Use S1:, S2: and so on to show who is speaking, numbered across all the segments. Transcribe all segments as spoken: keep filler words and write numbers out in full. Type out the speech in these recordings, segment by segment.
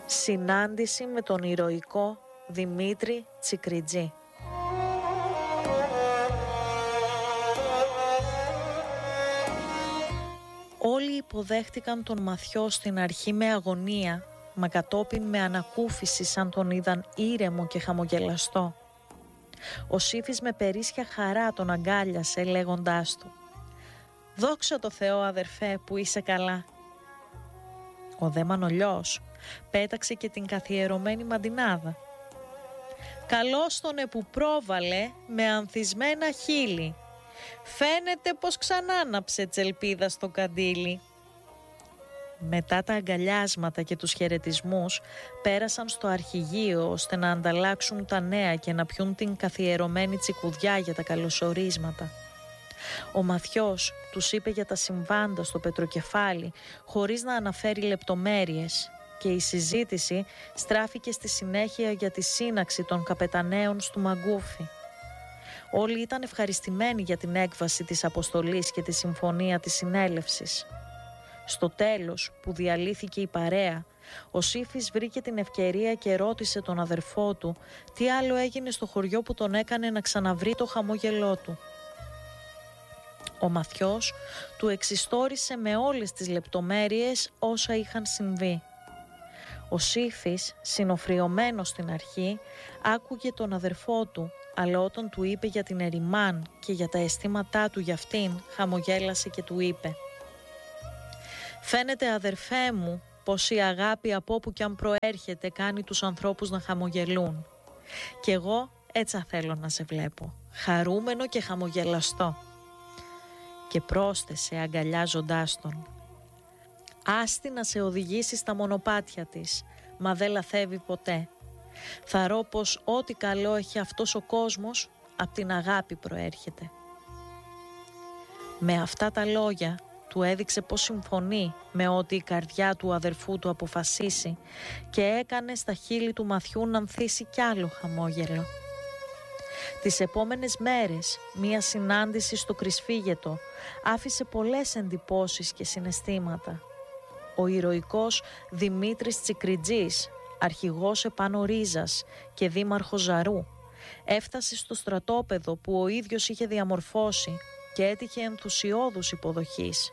S1: Συνάντηση με τον ηρωικό Δημήτρη Τσικριτζή. Όλοι υποδέχτηκαν τον Μαθιό στην αρχή με αγωνία, μα κατόπιν με ανακούφιση σαν τον είδαν ήρεμο και χαμογελαστό. Ο Σύφης με περίσσια χαρά τον αγκάλιασε λέγοντάς του «Δόξα τω Θεώ, αδερφέ, που είσαι καλά». Ο δε Μανολιός πέταξε και την καθιερωμένη μαντινάδα. «Καλώς τον που πρόβαλε με ανθισμένα χείλη. Φαίνεται πως ξανάναψε τσελπίδα στο καντήλι». Μετά τα αγκαλιάσματα και τους χαιρετισμούς πέρασαν στο αρχηγείο ώστε να ανταλλάξουν τα νέα και να πιούν την καθιερωμένη τσικουδιά για τα καλωσορίσματα. Ο Μαθιός τους είπε για τα συμβάντα στο Πετροκεφάλι χωρίς να αναφέρει λεπτομέρειες και η συζήτηση στράφηκε στη συνέχεια για τη σύναξη των καπεταναίων στου Μαγκούφι. Όλοι ήταν ευχαριστημένοι για την έκβαση της αποστολής και τη συμφωνία της συνέλευσης. Στο τέλος, που διαλύθηκε η παρέα, ο Σύφης βρήκε την ευκαιρία και ρώτησε τον αδερφό του τι άλλο έγινε στο χωριό που τον έκανε να ξαναβρει το χαμόγελό του. Ο Μαθιός του εξιστόρισε με όλες τις λεπτομέρειες όσα είχαν συμβεί. Ο Σύφης, συνοφριωμένος στην αρχή, άκουγε τον αδερφό του, αλλά όταν του είπε για την Ερημάν και για τα αισθήματά του για αυτήν, χαμογέλασε και του είπε «Φαίνεται, αδερφέ μου, πως η αγάπη από όπου κι αν προέρχεται κάνει τους ανθρώπους να χαμογελούν. Κι εγώ έτσι θέλω να σε βλέπω, χαρούμενο και χαμογελαστό». Και πρόσθεσε αγκαλιάζοντάς τον «Άστη να σε οδηγήσει στα μονοπάτια της, μα δεν λαθεύει ποτέ. Θαρώ πως ό,τι καλό έχει αυτός ο κόσμος, απ' την αγάπη προέρχεται». Με αυτά τα λόγια του έδειξε πως συμφωνεί με ό,τι η καρδιά του αδερφού του αποφασίσει και έκανε στα χείλη του Μαθιού να ανθίσει κι άλλο χαμόγελο. Τις επόμενες μέρες μία συνάντηση στο Κρυσφύγετο άφησε πολλές εντυπώσεις και συναισθήματα. Ο ηρωικός Δημήτρης Τσικριτζής, αρχηγός επάνω Ρίζας και δήμαρχος Ζαρού, έφτασε στο στρατόπεδο που ο ίδιος είχε διαμορφώσει και έτυχε ενθουσιώδους υποδοχής.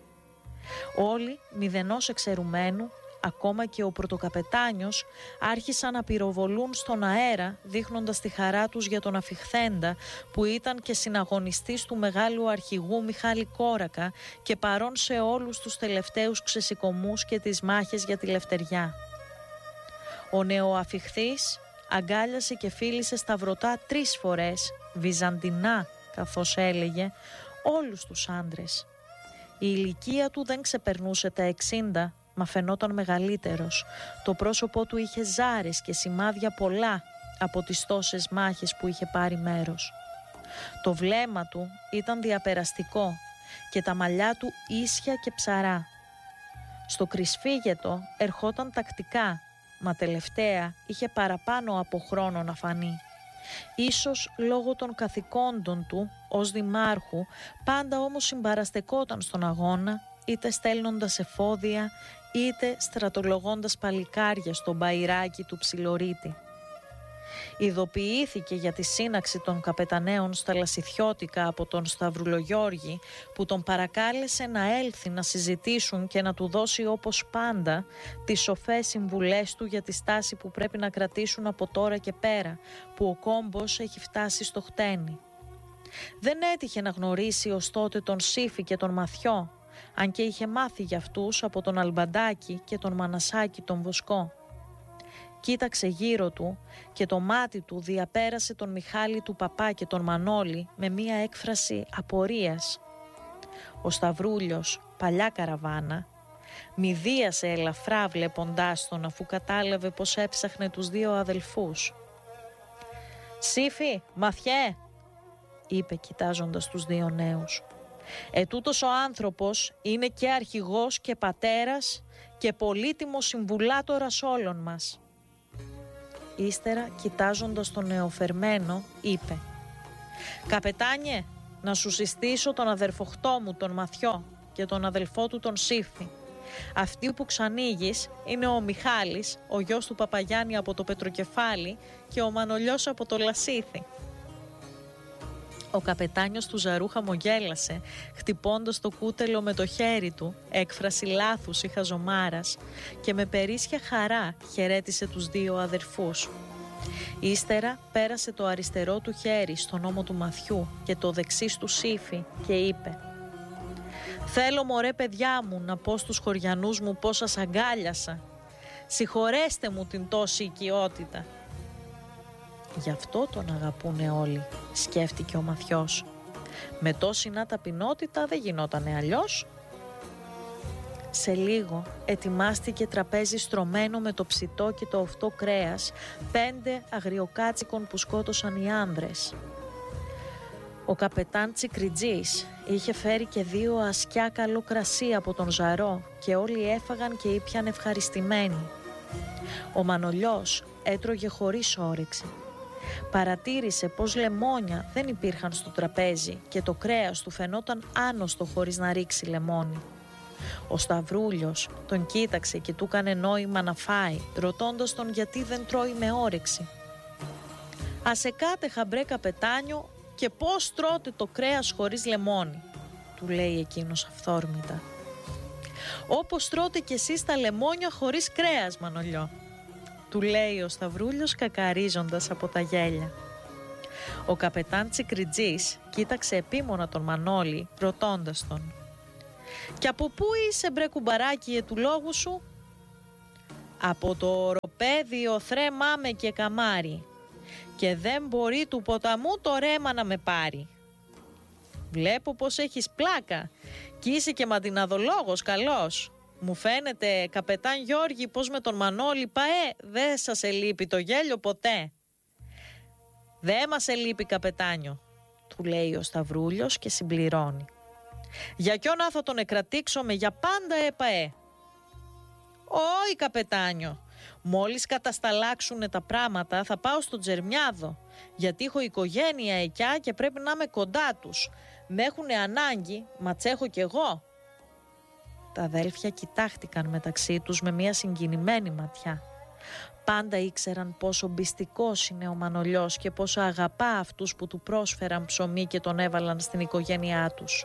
S1: Όλοι, μηδενός εξαιρουμένου, ακόμα και ο πρωτοκαπετάνιος, άρχισαν να πυροβολούν στον αέρα δείχνοντας τη χαρά τους για τον αφιχθέντα που ήταν και συναγωνιστής του μεγάλου αρχηγού Μιχάλη Κόρακα και παρόν σε όλους τους τελευταίους ξεσηκωμούς και τις μάχες για τη λευτεριά. Ο νεοαφιχθής αγκάλιασε και φίλησε σταυρωτά τρεις φορές, βυζαντινά καθώς έλεγε, όλους τους άντρες. Η ηλικία του δεν ξεπερνούσε τα εξήντα, μα φαινόταν μεγαλύτερος. Το πρόσωπό του είχε ζάρες και σημάδια πολλά από τις τόσες μάχες που είχε πάρει μέρος. Το βλέμμα του ήταν διαπεραστικό και τα μαλλιά του ίσια και ψαρά. Στο Κρυσφύγετο ερχόταν τακτικά, μα τελευταία είχε παραπάνω από χρόνο να φανεί. Ίσως λόγω των καθηκόντων του ως δημάρχου, πάντα όμως συμπαραστεκόταν στον αγώνα, είτε στέλνοντας εφόδια, είτε στρατολογώντας παλικάρια στο μπαϊράκι του Ψιλορίτη. Ειδοποιήθηκε για τη σύναξη των καπεταναίων στα Λασιθιώτικα από τον Σταυρουλογιώργη, που τον παρακάλεσε να έλθει να συζητήσουν και να του δώσει όπως πάντα τις σοφές συμβουλές του για τη στάση που πρέπει να κρατήσουν από τώρα και πέρα, που ο κόμπος έχει φτάσει στο χτένι. Δεν έτυχε να γνωρίσει ως τότε τον Σύφη και τον Μαθιό, αν και είχε μάθει για αυτούς από τον Αλμπαντάκη και τον Μανασάκη τον Βοσκό. Κοίταξε γύρω του και το μάτι του διαπέρασε τον Μιχάλη του Παπά και τον Μανώλη με μία έκφραση απορίας. Ο Σταυρούλιος, παλιά καραβάνα, μηδίασε ελαφρά βλέποντάς τον αφού κατάλαβε πως έψαχνε τους δύο αδελφούς. «Σύφη, Μαθιέ», είπε κοιτάζοντας τους δύο νέους, «ετούτος ο άνθρωπος είναι και αρχηγός και πατέρας και πολύτιμος συμβουλάτορας όλων μας». Ύστερα, κοιτάζοντας τον νεοφερμένο, είπε «Καπετάνιε, να σου συστήσω τον αδερφοχτό μου τον Μαθιό και τον αδελφό του τον Σύφη. Αυτή που ξανήγεις είναι ο Μιχάλης, ο γιος του Παπαγιάννη από το Πετροκεφάλι και ο Μανολιός από το Λασίθι. Ο καπετάνιος του Ζαρού χαμογέλασε, χτυπώντας το κούτελο με το χέρι του, έκφραση λάθους ή χαζομάρας, και με περίσσια χαρά χαιρέτησε τους δύο αδερφούς. Ύστερα πέρασε το αριστερό του χέρι στον ώμο του Μαθιού και το δεξί του σύφι και είπε: «Θέλω, μωρέ παιδιά μου, να πω στους χωριανούς μου πως σας αγκάλιασα. Συγχωρέστε μου την τόση οικειότητα». «Γι' αυτό τον αγαπούνε όλοι», σκέφτηκε ο Μαθιός. «Με τόση να ταπεινότητα δεν γινότανε αλλιώς». Σε λίγο ετοιμάστηκε τραπέζι στρωμένο με το ψητό και το οφτό κρέας πέντε αγριοκάτσικων που σκότωσαν οι άνδρες. Ο καπετάν Τσικριτζής είχε φέρει και δύο ασκιά καλό κρασί από τον Ζαρό και όλοι έφαγαν και ήπιαν ευχαριστημένοι. Ο Μανολιός έτρωγε χωρίς όρεξη. Παρατήρησε πως λεμόνια δεν υπήρχαν στο τραπέζι και το κρέας του φαινόταν άνοστο χωρίς να ρίξει λεμόνι. Ο Σταυρούλιος τον κοίταξε και του έκανε νόημα να φάει, ρωτώντας τον γιατί δεν τρώει με όρεξη. «Άσε κάτε, χαμπρέ καπετάνιο, και πώς τρώτε το κρέας χωρίς λεμόνι», του λέει εκείνος αυθόρμητα. «Όπως τρώτε κι εσείς τα λεμόνια χωρίς κρέας, Μανολιό», του λέει ο Σταυρούλιος κακαρίζοντας από τα γέλια. Ο καπετάν Τσικριτζής κοίταξε επίμονα τον Μανώλη, ρωτώντας τον: «Και από πού είσαι, μπρε κουμπαράκι, του λόγου σου?» «Από το οροπέδιο θρέμαμε και καμάρι, και δεν μπορεί του ποταμού το ρέμα να με πάρει». «Βλέπω πως έχεις πλάκα κι είσαι και μαντιναδολόγος καλός. Μου φαίνεται, καπετάν Γιώργη, πως με τον Μανώλη παέ δεν σας ελείπει το γέλιο ποτέ». «Δε μας ελείπει, καπετάνιο», του λέει ο Σταυρούλιος και συμπληρώνει: «Για ποιον θα τον εκρατήξουμε για πάντα έπαε». «Όχι, καπετάνιο, μόλις κατασταλάξουνε τα πράγματα θα πάω στο Τζερμιάδο, γιατί έχω οικογένεια εκιά και πρέπει να είμαι κοντά τους. Με έχουνε ανάγκη, μα τσέχω κι εγώ». Τα αδέλφια κοιτάχτηκαν μεταξύ τους με μια συγκινημένη ματιά. Πάντα ήξεραν πόσο μπιστικός είναι ο Μανολιός και πόσο αγαπά αυτούς που του πρόσφεραν ψωμί και τον έβαλαν στην οικογένειά τους.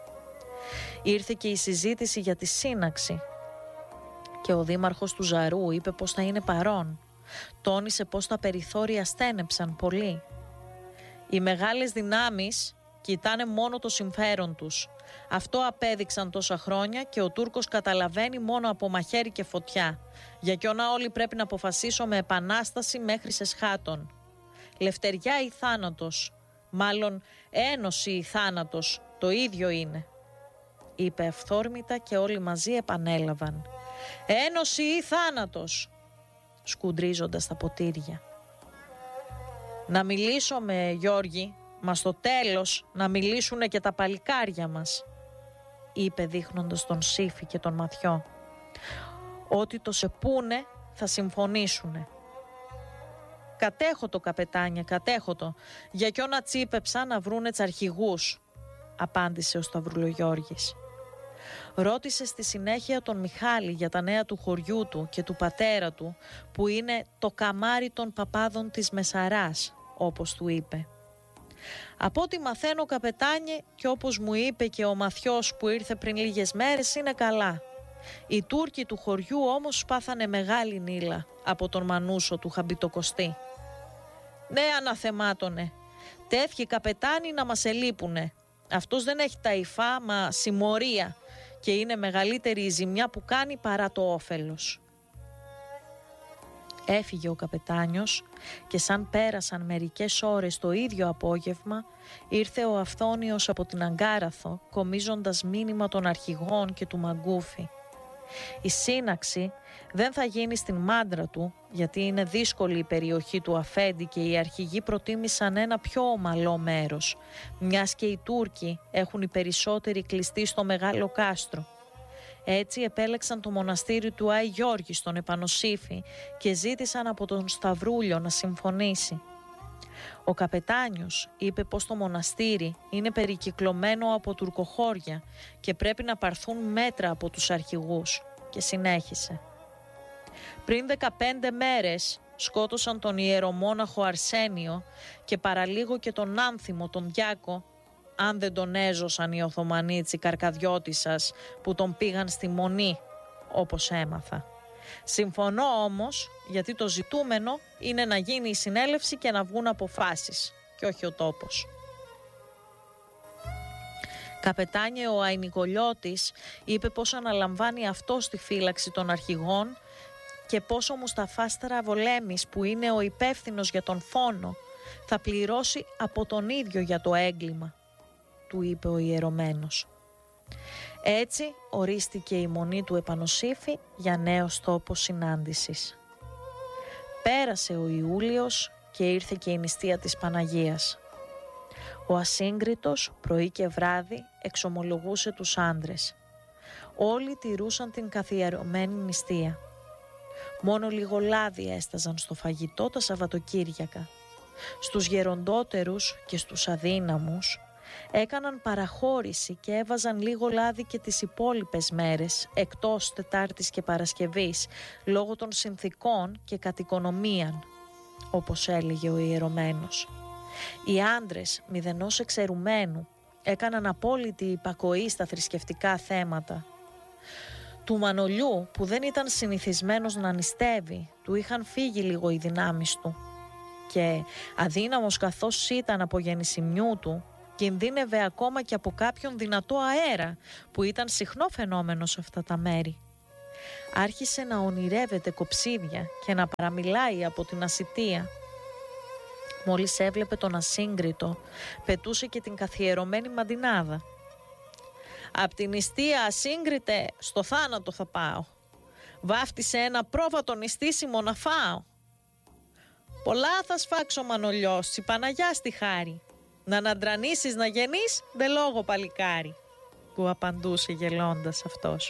S1: Ήρθε και η συζήτηση για τη σύναξη και ο δήμαρχος του Ζαρού είπε πως θα είναι παρόν. Τόνισε πως τα περιθώρια στένεψαν πολύ. Οι μεγάλες δυνάμεις κοιτάνε μόνο το συμφέρον τους. Αυτό απέδειξαν τόσα χρόνια και ο Τούρκος καταλαβαίνει μόνο από μαχαίρι και φωτιά. Για κιόνα όλοι πρέπει να αποφασίσουμε επανάσταση μέχρι σε σχάτων. Λευτεριά ή θάνατος, μάλλον ένωση ή θάνατος, το ίδιο είναι, είπε ευθόρμητα και όλοι μαζί επανέλαβαν: «Ένωση ή θάνατος», σκουντρίζοντας τα ποτήρια. «Να μιλήσουμε, Γιώργη, μα στο τέλος να μιλήσουνε και τα παλικάρια μας», είπε δείχνοντας τον Σύφη και τον Μαθιό. «Ό,τι το σε πούνε θα συμφωνήσουνε». «Κατέχω το, καπετάνια, κατέχω το. Για κιόνα τσίπεψα να βρούνε τσαρχηγούς», απάντησε ο Σταυρουλογιώργης. Ρώτησε στη συνέχεια τον Μιχάλη για τα νέα του χωριού του και του πατέρα του, που είναι το καμάρι των παπάδων της Μεσαράς, όπως του είπε. «Από ό,τι μαθαίνω, καπετάνιε, και όπως μου είπε και ο Μαθιός που ήρθε πριν λίγες μέρες, είναι καλά. Οι Τούρκοι του χωριού όμως πάθανε μεγάλη νύλα από τον Μανούσο του Χαμπιτοκοστή». «Ναι, αναθεμάτωνε. Τέθη καπετάνι να μας ελείπουνε. Αυτός δεν έχει τα υφά, μα συμμορία, και είναι μεγαλύτερη η ζημιά που κάνει παρά το όφελος». Έφυγε ο καπετάνιος και σαν πέρασαν μερικές ώρες το ίδιο απόγευμα, ήρθε ο Αυθόνιος από την Αγκάραθο κομίζοντας μήνυμα των αρχηγών και του Μαγκούφη. Η σύναξη δεν θα γίνει στην Μάντρα του, γιατί είναι δύσκολη η περιοχή του αφέντη και οι αρχηγοί προτίμησαν ένα πιο ομαλό μέρος, μιας και οι Τούρκοι έχουν οι περισσότεροι κλειστεί στο Μεγάλο Κάστρο. Έτσι επέλεξαν το μοναστήρι του Άη Γιώργη στον Επανοσύφη και ζήτησαν από τον Σταυρούλιο να συμφωνήσει. Ο καπετάνιος είπε πως το μοναστήρι είναι περικυκλωμένο από τουρκοχώρια και πρέπει να πάρθουν μέτρα από τους αρχηγούς. και συνέχισε. Πριν δεκαπέντε μέρες σκότωσαν τον ιερομόναχο Αρσένιο και παραλίγο και τον άνθιμο τον Διάκο, αν δεν τον έζωσαν οι Οθωμανοί τσικαρκαδιώτες σας που τον πήγαν στη Μονή, όπως έμαθα. Συμφωνώ όμως, γιατί το ζητούμενο είναι να γίνει η συνέλευση και να βγουν αποφάσεις και όχι ο τόπος. Καπετάνιε, ο Αϊνικολιώτης είπε πως αναλαμβάνει αυτό στη φύλαξη των αρχηγών και πως ο Μουσταφάς Στραβολέμης, που είναι ο υπεύθυνος για τον φόνο, θα πληρώσει από τον ίδιο για το έγκλημα, του είπε ο ιερωμένος. Έτσι ορίστηκε η μονή του Επανοσήφη για νέος τόπος συνάντησης. Πέρασε ο Ιούλιος και ήρθε και η νηστεία της Παναγίας. Ο Ασύγκριτος πρωί και βράδυ εξομολογούσε τους άντρες. Όλοι τηρούσαν την καθιερωμένη νηστεία. Μόνο λίγο λάδι έσταζαν στο φαγητό τα Σαββατοκύριακα. Στους γεροντότερους και στους αδύναμους έκαναν παραχώρηση και έβαζαν λίγο λάδι και τις υπόλοιπες μέρες εκτός Τετάρτης και Παρασκευής λόγω των συνθήκων και κατοικονομίαν, όπως έλεγε ο ιερωμένος. Οι άντρες μηδενός εξαιρουμένου έκαναν απόλυτη υπακοή στα θρησκευτικά θέματα. Του Μανολιού, που δεν ήταν συνηθισμένος να νηστεύει, του είχαν φύγει λίγο οι δυνάμεις του και αδύναμος καθώς ήταν από γεννησιμιού του, κινδύνευε ακόμα και από κάποιον δυνατό αέρα που ήταν συχνό φαινόμενο σε αυτά τα μέρη. Άρχισε να ονειρεύεται κοψίδια και να παραμιλάει από την ασιτεία. Μόλις έβλεπε τον Ασύγκριτο, πετούσε και την καθιερωμένη μαντινάδα. «Απ' την νηστεία, Ασύγκριτε, στο θάνατο θα πάω. Βάφτισε ένα πρόβατο νηστίσιμο να φάω. Πολλά θα σφάξω, Μανολιός, η Παναγιά στη χάρη. Να αναντρανήσεις να γεννείς, δε λόγο παλικάρι», του απαντούσε γελώντας αυτός.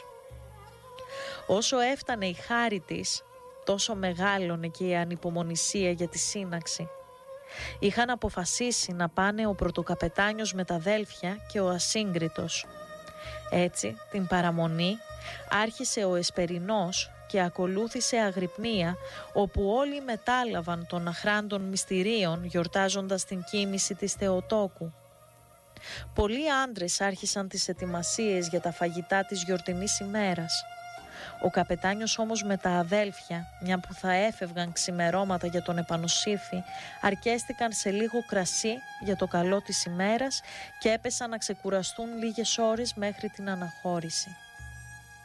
S1: Όσο έφτανε η χάρη της, τόσο μεγάλωνε και η ανυπομονησία για τη σύναξη. Είχαν αποφασίσει να πάνε ο πρωτοκαπετάνιος με τα αδέλφια και ο Ασύγκριτος. Έτσι, την παραμονή άρχισε ο Εσπερινός και ακολούθησε Αγρυπνία, όπου όλοι μετάλαβαν των αχράντων μυστηρίων γιορτάζοντας την κοίμηση της Θεοτόκου. Πολλοί άντρες άρχισαν τις ετοιμασίες για τα φαγητά της γιορτινής ημέρας. Ο καπετάνιος όμως με τα αδέλφια, μια που θα έφευγαν ξημερώματα για τον Επανοσήφη, αρκέστηκαν σε λίγο κρασί για το καλό της ημέρας και έπεσαν να ξεκουραστούν λίγες ώρες μέχρι την αναχώρηση.